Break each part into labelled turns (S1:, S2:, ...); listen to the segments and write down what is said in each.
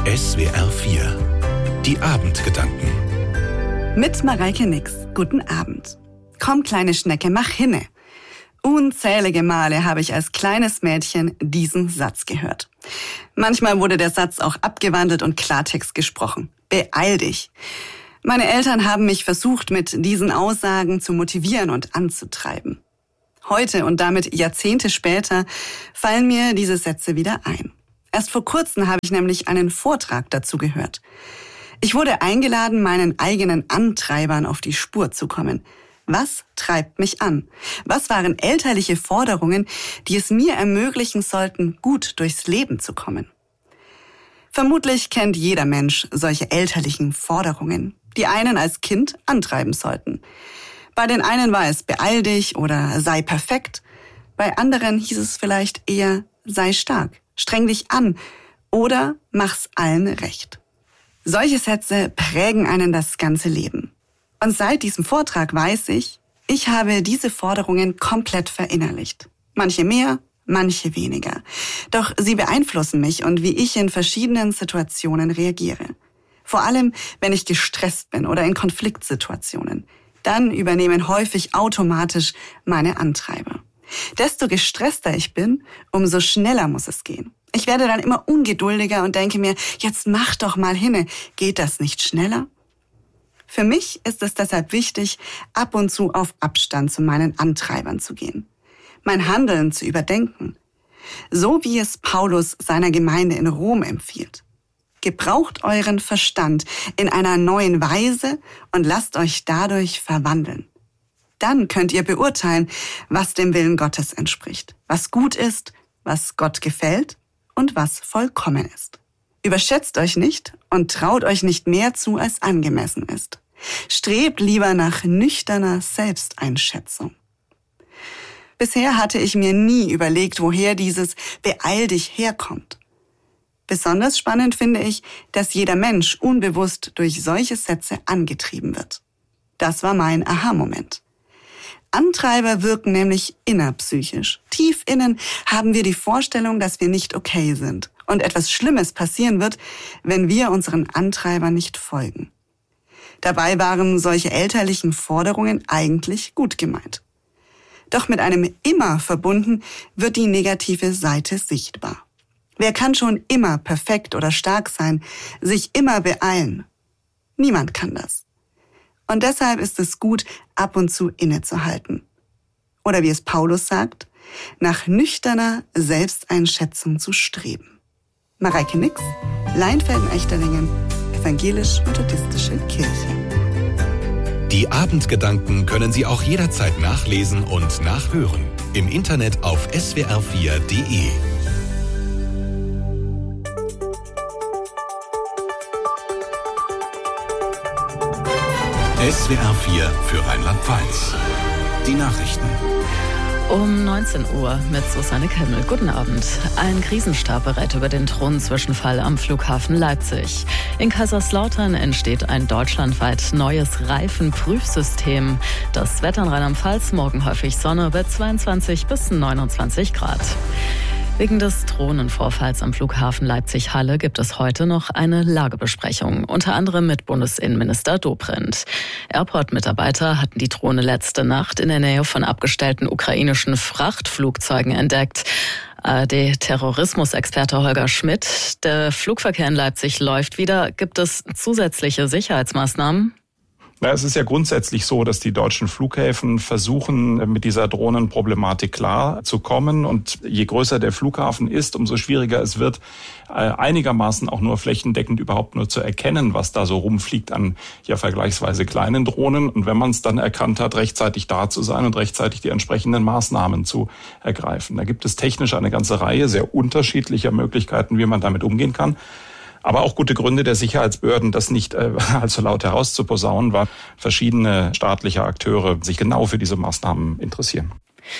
S1: SWR 4. Die Abendgedanken.
S2: Mit Mareike Nix. Guten Abend. Komm, kleine Schnecke, mach hinne. Unzählige Male habe ich als kleines Mädchen diesen Satz gehört. Manchmal wurde der Satz auch abgewandelt und Klartext gesprochen. Beeil dich. Meine Eltern haben mich versucht, mit diesen Aussagen zu motivieren und anzutreiben. Heute und damit Jahrzehnte später fallen mir diese Sätze wieder ein. Erst vor kurzem habe ich nämlich einen Vortrag dazu gehört. Ich wurde eingeladen, meinen eigenen Antreibern auf die Spur zu kommen. Was treibt mich an? Was waren elterliche Forderungen, die es mir ermöglichen sollten, gut durchs Leben zu kommen? Vermutlich kennt jeder Mensch solche elterlichen Forderungen, die einen als Kind antreiben sollten. Bei den einen war es beeil dich oder sei perfekt. Bei anderen hieß es vielleicht eher sei stark, streng dich an oder mach's allen recht. Solche Sätze prägen einen das ganze Leben. Und seit diesem Vortrag weiß ich habe diese Forderungen komplett verinnerlicht. Manche mehr, manche weniger. Doch sie beeinflussen mich und wie ich in verschiedenen Situationen reagiere. Vor allem, wenn ich gestresst bin oder in Konfliktsituationen. Dann übernehmen häufig automatisch meine Antreiber. Desto gestresster ich bin, umso schneller muss es gehen. Ich werde dann immer ungeduldiger und denke mir, jetzt mach doch mal hinne, geht das nicht schneller? Für mich ist es deshalb wichtig, ab und zu auf Abstand zu meinen Antreibern zu gehen. Mein Handeln zu überdenken. So wie es Paulus seiner Gemeinde in Rom empfiehlt. Gebraucht euren Verstand in einer neuen Weise und lasst euch dadurch verwandeln. Dann könnt ihr beurteilen, was dem Willen Gottes entspricht, was gut ist, was Gott gefällt und was vollkommen ist. Überschätzt euch nicht und traut euch nicht mehr zu, als angemessen ist. Strebt lieber nach nüchterner Selbsteinschätzung. Bisher hatte ich mir nie überlegt, woher dieses Beeil dich herkommt. Besonders spannend finde ich, dass jeder Mensch unbewusst durch solche Sätze angetrieben wird. Das war mein Aha-Moment. Antreiber wirken nämlich innerpsychisch. Tief innen haben wir die Vorstellung, dass wir nicht okay sind und etwas Schlimmes passieren wird, wenn wir unseren Antreibern nicht folgen. Dabei waren solche elterlichen Forderungen eigentlich gut gemeint. Doch mit einem Immer verbunden wird die negative Seite sichtbar. Wer kann schon immer perfekt oder stark sein, sich immer beeilen? Niemand kann das. Und deshalb ist es gut, ab und zu innezuhalten. Oder wie es Paulus sagt, nach nüchterner Selbsteinschätzung zu streben. Mareike Nix, Leinfelden-Echterlingen, Evangelisch-Methodistische Kirche.
S1: Die Abendgedanken können Sie auch jederzeit nachlesen und nachhören. Im Internet auf swr4.de. SWR 4 für Rheinland-Pfalz. Die Nachrichten.
S3: Um 19 Uhr mit Susanne Kemmel. Guten Abend. Ein Krisenstab berät über den Drohnenzwischenfall am Flughafen Leipzig. In Kaiserslautern entsteht ein deutschlandweit neues Reifenprüfsystem. Das Wetter in Rheinland-Pfalz, morgen häufig Sonne bei 22 bis 29 Grad. Wegen des Drohnenvorfalls am Flughafen Leipzig-Halle gibt es heute noch eine Lagebesprechung, unter anderem mit Bundesinnenminister Dobrindt. Airport-Mitarbeiter hatten die Drohne letzte Nacht in der Nähe von abgestellten ukrainischen Frachtflugzeugen entdeckt. ARD-Terrorismusexperte Holger Schmidt, der Flugverkehr in Leipzig läuft wieder. Gibt es zusätzliche Sicherheitsmaßnahmen?
S4: Na, es ist ja grundsätzlich so, dass die deutschen Flughäfen versuchen, mit dieser Drohnenproblematik klarzukommen. Und je größer der Flughafen ist, umso schwieriger es wird, einigermaßen auch nur flächendeckend überhaupt nur zu erkennen, was da so rumfliegt an ja vergleichsweise kleinen Drohnen. Und wenn man es dann erkannt hat, rechtzeitig da zu sein und rechtzeitig die entsprechenden Maßnahmen zu ergreifen. Da gibt es technisch eine ganze Reihe sehr unterschiedlicher Möglichkeiten, wie man damit umgehen kann. Aber auch gute Gründe der Sicherheitsbehörden, das nicht allzu laut herauszuposaunen, weil verschiedene staatliche Akteure sich genau für diese Maßnahmen interessieren.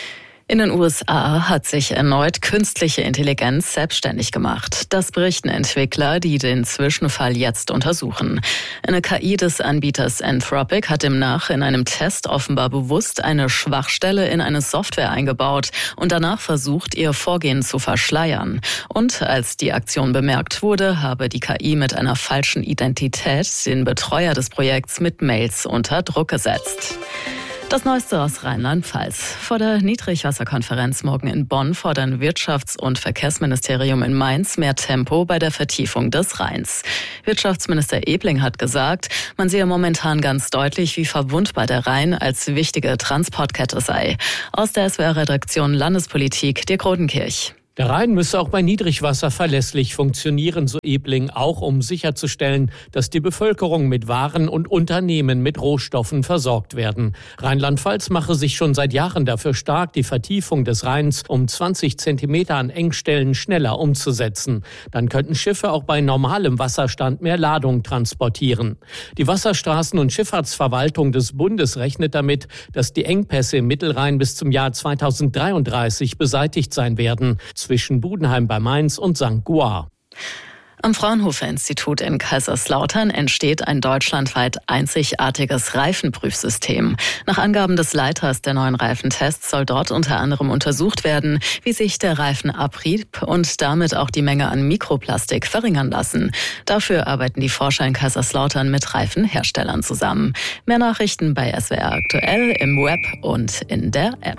S3: In den USA hat sich erneut künstliche Intelligenz selbstständig gemacht. Das berichten Entwickler, die den Zwischenfall jetzt untersuchen. Eine KI des Anbieters Anthropic hat demnach in einem Test offenbar bewusst eine Schwachstelle in eine Software eingebaut und danach versucht, ihr Vorgehen zu verschleiern. Und als die Aktion bemerkt wurde, habe die KI mit einer falschen Identität den Betreuer des Projekts mit Mails unter Druck gesetzt. Das Neueste aus Rheinland-Pfalz. Vor der Niedrigwasserkonferenz morgen in Bonn fordern Wirtschafts- und Verkehrsministerium in Mainz mehr Tempo bei der Vertiefung des Rheins. Wirtschaftsminister Ebling hat gesagt, man sehe momentan ganz deutlich, wie verwundbar der Rhein als wichtige Transportkette sei. Aus der SWR-Redaktion Landespolitik, Dirk Rodenkirch.
S5: Der Rhein müsse auch bei Niedrigwasser verlässlich funktionieren, so Ebling, auch um sicherzustellen, dass die Bevölkerung mit Waren und Unternehmen mit Rohstoffen versorgt werden. Rheinland-Pfalz mache sich schon seit Jahren dafür stark, die Vertiefung des Rheins um 20 Zentimeter an Engstellen schneller umzusetzen. Dann könnten Schiffe auch bei normalem Wasserstand mehr Ladung transportieren. Die Wasserstraßen- und Schifffahrtsverwaltung des Bundes rechnet damit, dass die Engpässe im Mittelrhein bis zum Jahr 2033 beseitigt sein werden. Zwischen Budenheim bei Mainz und St. Goar.
S3: Am Fraunhofer-Institut in Kaiserslautern entsteht ein deutschlandweit einzigartiges Reifenprüfsystem. Nach Angaben des Leiters der neuen Reifentests soll dort unter anderem untersucht werden, wie sich der Reifenabrieb und damit auch die Menge an Mikroplastik verringern lassen. Dafür arbeiten die Forscher in Kaiserslautern mit Reifenherstellern zusammen. Mehr Nachrichten bei SWR aktuell im Web und in der App.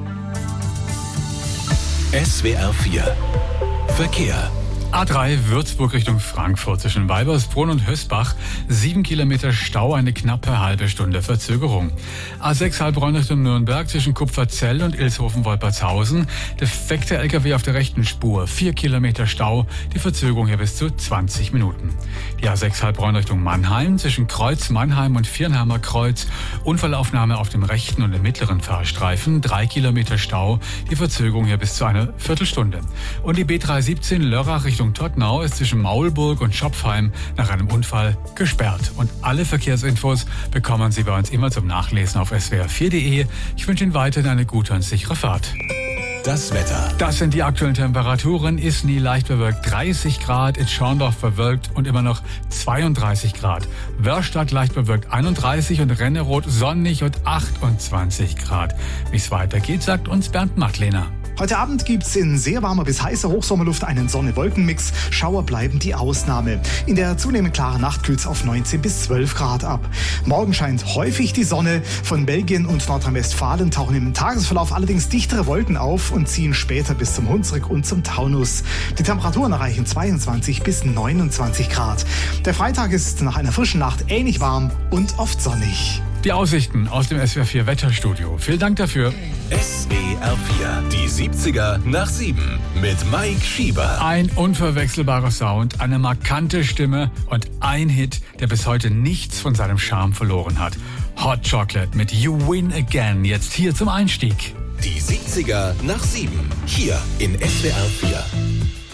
S1: SWR 4 Verkehr.
S6: A3 Würzburg Richtung Frankfurt zwischen Weibersbrunn und Hösbach. 7 Kilometer Stau, eine knappe halbe Stunde Verzögerung. A6 Heilbronn Richtung Nürnberg zwischen Kupferzell und Ilshofen-Wolpertshausen. Defekter LKW auf der rechten Spur. 4 Kilometer Stau, die Verzögerung hier bis zu 20 Minuten. Die A6 Heilbronn Richtung Mannheim zwischen Kreuz Mannheim und Viernheimer Kreuz. Unfallaufnahme auf dem rechten und dem mittleren Fahrstreifen. 3 Kilometer Stau, die Verzögerung hier bis zu einer Viertelstunde. Und die B317 Lörrach Richtung Todtnau ist zwischen Maulburg und Schopfheim nach einem Unfall gesperrt. Und alle Verkehrsinfos bekommen Sie bei uns immer zum Nachlesen auf swr4.de. Ich wünsche Ihnen weiterhin eine gute und sichere Fahrt.
S1: Das Wetter.
S6: Das sind die aktuellen Temperaturen. Isny leicht bewölkt 30 Grad, Itschorndorf bewölkt und immer noch 32 Grad. Wörstadt leicht bewölkt 31 und Renneroth sonnig und 28 Grad. Wie es weitergeht, sagt uns Bernd Mattlehner.
S7: Heute Abend gibt's in sehr warmer bis heißer Hochsommerluft einen Sonne-Wolken-Mix. Schauer bleiben die Ausnahme. In der zunehmend klaren Nacht kühlt's auf 19 bis 12 Grad ab. Morgen scheint häufig die Sonne. Von Belgien und Nordrhein-Westfalen tauchen im Tagesverlauf allerdings dichtere Wolken auf und ziehen später bis zum Hunsrück und zum Taunus. Die Temperaturen erreichen 22 bis 29 Grad. Der Freitag ist nach einer frischen Nacht ähnlich warm und oft sonnig.
S6: Die Aussichten aus dem SWR4 Wetterstudio. Vielen Dank dafür.
S1: SWR 4, die 70er nach 7 mit Mike Schieber.
S6: Ein unverwechselbarer Sound, eine markante Stimme und ein Hit, der bis heute nichts von seinem Charme verloren hat. Hot Chocolate mit You Win Again, jetzt hier zum Einstieg.
S1: Die 70er nach 7, hier in SWR 4.